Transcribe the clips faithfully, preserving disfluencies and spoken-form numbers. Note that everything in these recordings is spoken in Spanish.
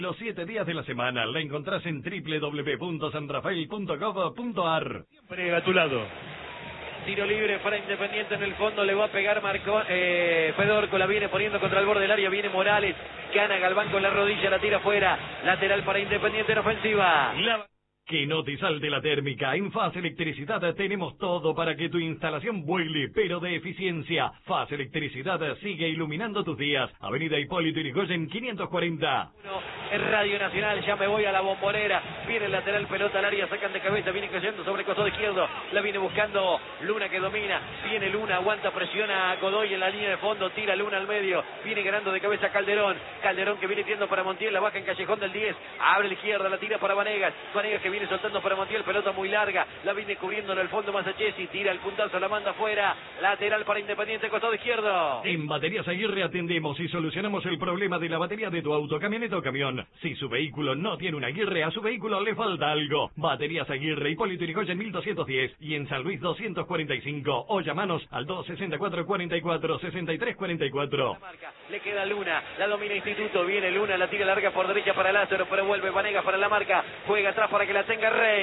Los siete días de la semana la encontrás en doble u doble u doble u punto san rafael punto gov punto ar. Siempre a tu lado. Tiro libre para Independiente en el fondo, le va a pegar Marco, eh, Fedorco, la viene poniendo contra el borde del área, viene Morales, gana Galván con la rodilla, la tira afuera, lateral para Independiente en ofensiva. La... Que no te salte la térmica. En Faz Electricidad tenemos todo para que tu instalación vuele, pero de eficiencia. Faz Electricidad sigue iluminando tus días. Avenida Hipólito Yrigoyen quinientos cuarenta. En Radio Nacional, ya me voy a la Bombonera. Viene el lateral, pelota al área, sacan de cabeza, viene cayendo sobre el costado izquierdo. La viene buscando Luna, que domina. Viene Luna, aguanta, presiona a Godoy en la línea de fondo, tira Luna al medio. Viene ganando de cabeza Calderón. Calderón que viene tirando para Montiel, la baja en Callejón del diez. Abre la izquierda, la tira para Vanegas. Vanegas que viene soltando para Montiel, pelota muy larga, la viene cubriendo en el fondo Masachesi, tira el puntazo, la manda afuera, lateral para Independiente, costado izquierdo. En Baterías Aguirre atendemos y solucionamos el problema de la batería de tu auto, camioneta o camión. Si su vehículo no tiene una Aguirre, a su vehículo le falta algo. Baterías Aguirre, Hipólito Yrigoyen mil doscientos diez y en San Luis doscientos cuarenta y cinco, o llamanos al dos sesenta y cuatro, cuarenta y cuatro, sesenta y tres cuarenta y cuatro. Le queda Luna, la domina Instituto, viene Luna, la tira larga por derecha para Lázaro, pero vuelve Vanegas para la marca, juega atrás para que la tenga Rey.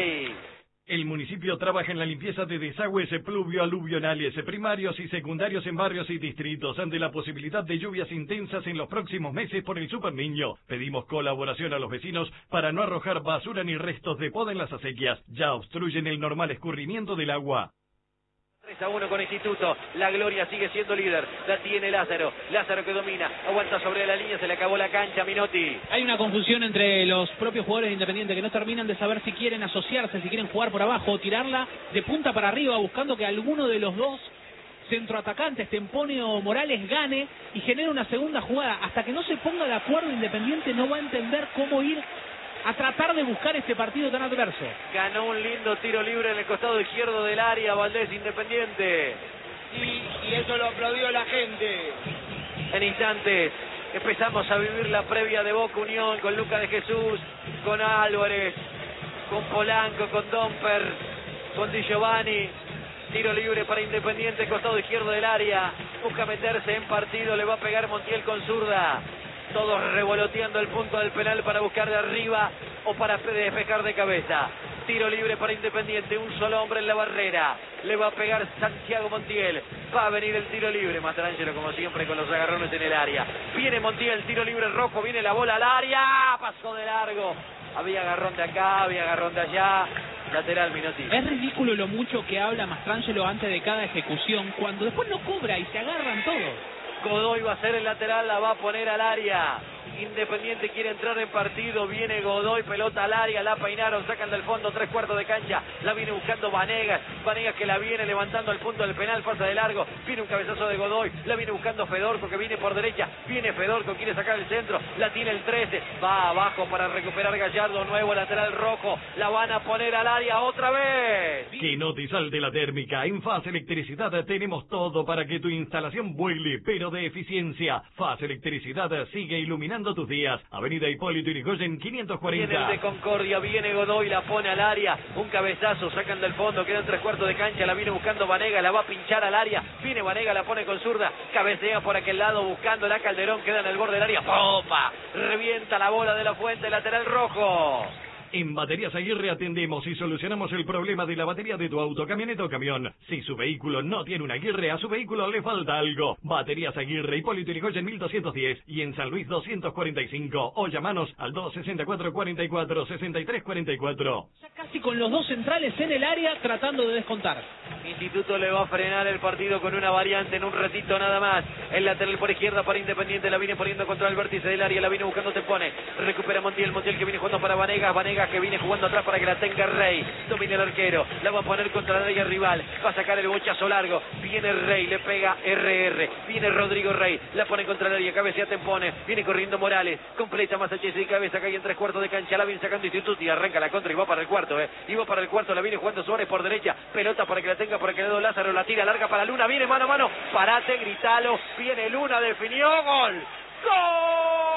El municipio trabaja en la limpieza de desagües pluvio-aluvionales, primarios y secundarios en barrios y distritos. Ante la posibilidad de lluvias intensas en los próximos meses por el Super Niño, pedimos colaboración a los vecinos para no arrojar basura ni restos de poda en las acequias. Ya obstruyen el normal escurrimiento del agua. tres a uno con Instituto, la Gloria sigue siendo líder, la tiene Lázaro, Lázaro que domina, aguanta sobre la línea, se le acabó la cancha, Minotti. Hay una confusión entre los propios jugadores de Independiente que no terminan de saber si quieren asociarse, si quieren jugar por abajo o tirarla de punta para arriba, buscando que alguno de los dos centroatacantes, Tempone o Morales, gane y genere una segunda jugada. Hasta que no se ponga de acuerdo Independiente no va a entender cómo ir a tratar de buscar este partido tan adverso. Ganó un lindo tiro libre en el costado izquierdo del área, Valdés, Independiente. Y, y eso lo aplaudió la gente. En instantes empezamos a vivir la previa de Boca Unión con Lucas de Jesús, con Álvarez, con Polanco, con Domper, con Di Giovanni. Tiro libre para Independiente, costado izquierdo del área. Busca meterse en partido, le va a pegar Montiel con zurda. Todos revoloteando el punto del penal para buscar de arriba o para despejar de cabeza. Tiro libre para Independiente, un solo hombre en la barrera. Le va a pegar Santiago Montiel. Va a venir el tiro libre. Mastrangelo como siempre con los agarrones en el área. Viene Montiel, tiro libre rojo, viene la bola al área. Pasó de largo. Había agarrón de acá, había agarrón de allá. Lateral, Minotti. Es ridículo lo mucho que habla Mastrangelo antes de cada ejecución, cuando después no cobra y se agarran todos. Godoy va a ser el lateral, la va a poner al área. Independiente quiere entrar en partido, viene Godoy, pelota al área, la peinaron, sacan del fondo, tres cuartos de cancha, la viene buscando Vanegas, Vanegas que la viene levantando al punto del penal, pasa de largo, viene un cabezazo de Godoy, la viene buscando Fedorco que viene por derecha, viene Fedorco, quiere sacar el centro, la tiene el trece, va abajo para recuperar Gallardo, nuevo lateral rojo, la van a poner al área otra vez. Que no te salte la térmica. En Faz Electricidad tenemos todo para que tu instalación vuele, pero de eficiencia. Faz Electricidad sigue iluminando tus días. Avenida Hipólito Yrigoyen quinientos cuarenta. Viene el de Concordia, viene Godoy, la pone al área, un cabezazo, sacan del fondo, quedan tres cuartos de cancha, la viene buscando Vanegas, la va a pinchar al área, viene Vanegas, la pone con zurda, cabecea por aquel lado buscando la Calderón, queda en el borde del área, ¡pompa! Revienta la bola de la Fuente, lateral rojo. En Baterías Aguirre atendemos y solucionamos el problema de la batería de tu auto, camioneta o camión. Si su vehículo no tiene una Aguirre, a su vehículo le falta algo. Baterías Aguirre, Hipólito Yrigoyen mil doscientos diez y en San Luis doscientos cuarenta y cinco. O llamanos al dos sesenta y cuatro, cuarenta y cuatro, sesenta y tres cuarenta y cuatro. Ya casi con los dos centrales en el área tratando de descontar. Instituto le va a frenar el partido con una variante en un ratito nada más. El lateral por izquierda para Independiente, la viene poniendo contra el vértice del área, la viene buscando Tempone. Recupera Montiel, Montiel que viene jugando para Vanegas, Vanegas que viene jugando atrás para que la tenga Rey. Domina el arquero, la va a poner contra la área rival, va a sacar el bochazo largo, viene Rey, le pega R R, viene Rodrigo Rey, la pone contra el área, cabecea Tempone, viene corriendo Morales, completa Masachesi de cabeza, cae en tres cuartos de cancha, la viene sacando Instituto y arranca la contra y va para el cuarto, eh, y va para el cuarto, la viene jugando Suárez por derecha, pelota para que la tenga por aquel lado Lázaro, la tira larga para Luna, viene mano a mano, parate, gritalo, viene Luna, definió, gol, ¡gol!